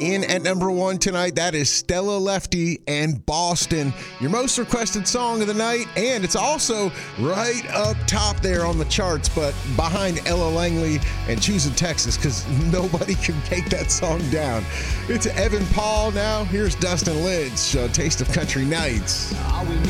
In at number 1 tonight, that is Stella Lefty and Boston, your most requested song of the night, and it's also right up top there on the charts, but behind Ella Langley and Choosing Texas, because nobody can take that song down. It's Evan Paul now. Here's Dustin Lidge, Taste of Country Nights.